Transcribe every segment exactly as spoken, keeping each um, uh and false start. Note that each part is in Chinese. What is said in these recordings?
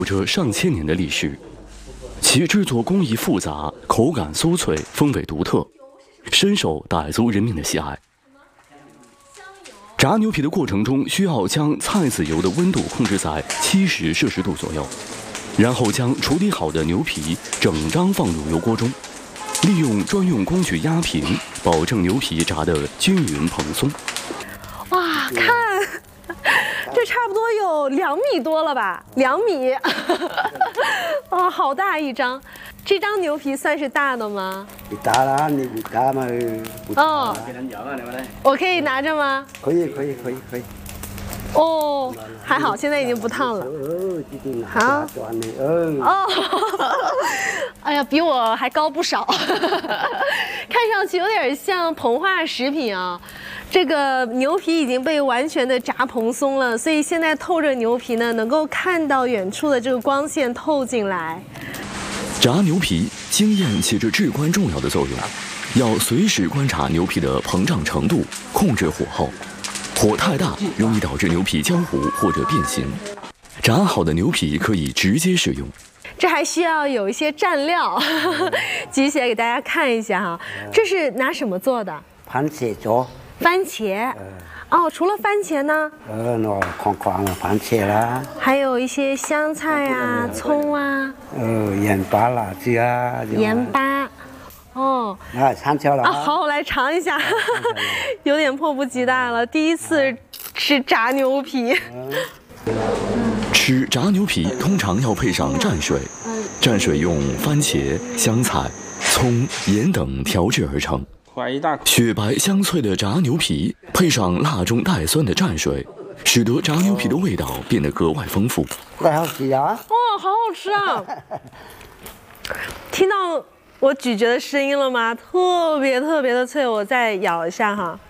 有着上千年的历史，其制作工艺复杂，口感酥脆，风味独特，深受傣族人民的喜爱。炸牛皮的过程中，需要将菜籽油的温度控制在七十摄氏度左右，然后将处理好的牛皮整张放入油锅中，利用专用工具压平，保证牛皮炸得均匀蓬松。 哇，看！这差不多有两米多了吧？两米，哇，好大一张！这张牛皮算是大的吗？ 大了，你不大嘛？ 哦，我可以拿着吗？ 可以，可以，可以，可以。 哦，还好，现在已经不烫了。好。哦，哎呀，比我还高不少，看上去有点像膨化食品啊。这个牛皮已经被完全的炸蓬松了，所以现在透着牛皮呢，能够看到远处的这个光线透进来。 炸牛皮，经验起着至关重要的作用，要随时观察牛皮的膨胀程度，控制火候。火太大，容易导致牛皮焦糊或者变形。炸好的牛皮可以直接食用。 这还需要有一些蘸料，举起来给大家看一下哈。这是拿什么做的？ 番茄做。 番茄。哦，除了番茄呢？ 呃，那框框的番茄啦。 还有一些香菜啊、葱啊。 呃，盐巴、辣子啊。 盐巴。哦， 那尝焦了啊！好，我来尝一下，有点迫不及待了。第一次吃炸牛皮。 吃炸牛皮通常要配上蘸水，蘸水用番茄、香菜、葱、盐等调制而成。雪白香脆的炸牛皮配上辣中带酸的蘸水，使得炸牛皮的味道变得格外丰富。 好吃啊！ 哇，好好吃啊！听到我咀嚼的声音了吗？特别特别的脆，我再咬一下哈。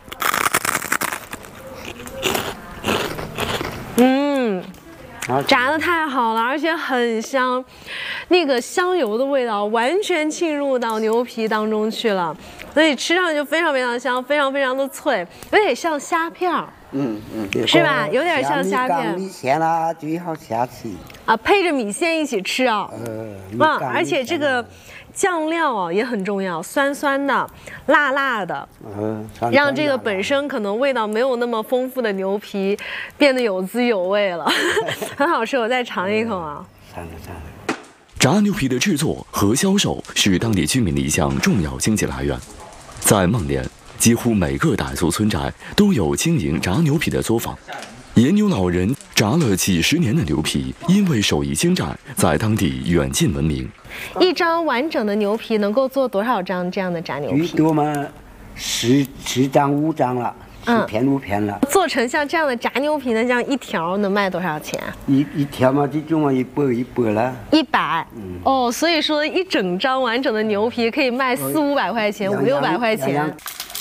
嗯，炸得太好了，而且很香，那个香油的味道完全浸入到牛皮当中去了，所以吃上去就非常非常香，非常非常的脆，有点像虾片儿。嗯嗯，是吧？有点像虾片。 米线啦，最好下去啊，配着米线一起吃啊。呃，啊，而且这个酱料啊也很重要，酸酸的、辣辣的，嗯，让这个本身可能味道没有那么丰富的牛皮变得有滋有味了，很好吃。我再尝一口啊。 尝了尝了。 炸牛皮的制作和销售是当地居民的一项重要经济来源，在孟连。几乎每个傣族村宅都有经营炸牛皮的作坊。盐牛老人炸了几十年的牛皮，因为手艺精湛，在当地远近闻名。 一张完整的牛皮能够做多少张这样的炸牛皮？ 最多嘛，十十张五张了，十片五片了。 做成像这样的炸牛皮呢，这样一条能卖多少钱？ 一一条嘛，这种嘛一百一百了。 一百。嗯。哦，所以说一整张完整的牛皮可以卖四五百块钱，五六百块钱。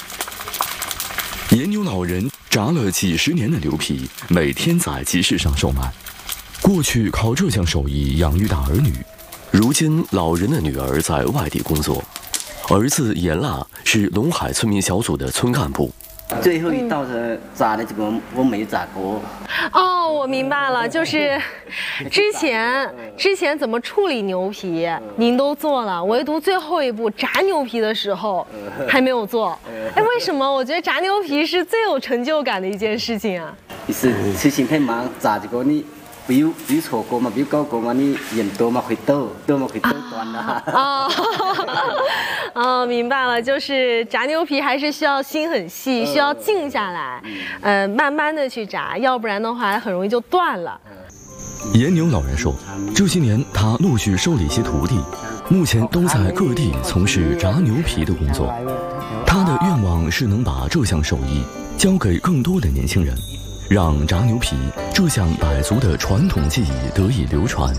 盐牛老人炸了几十年的牛皮，每天在集市上售卖。过去靠这项手艺养育大儿女，如今老人的女儿在外地工作，儿子严腊是龙海村民小组的村干部。 最后一道是炸的这个我没炸过。 哦，我明白了，就是之前之前怎么处理牛皮您都做了，唯独最后一步炸牛皮的时候还没有做。哎，为什么？我觉得炸牛皮是最有成就感的一件事情啊。 是事情太忙，炸这个你没有没有错过嘛，没有搞过嘛，你人多嘛会抖，抖嘛会抖断了。 哦，哦，明白了，就是炸牛皮还是需要心很细，需要静下来，呃，慢慢的去炸，要不然的话很容易就断了。 盐牛老人说，这些年他陆续收了一些徒弟，目前都在各地从事炸牛皮的工作。他的愿望是能把这项手艺交给更多的年轻人，让炸牛皮这项傣族的传统技艺得以流传。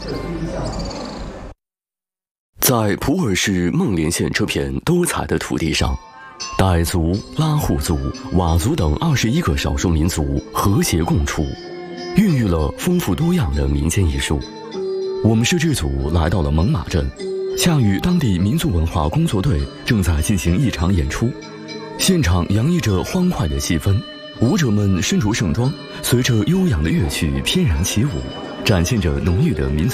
在普洱市孟连县这片多彩的土地上，傣族、拉祜族、佤族等二十一个少数民族和谐共处，孕育了丰富多样的民间艺术。我们摄制组来到了猛马镇，恰与当地民族文化工作队正在进行一场演出，现场洋溢着欢快的气氛，舞者们身着盛装，随着悠扬的乐曲翩然起舞， 展现着浓郁的民族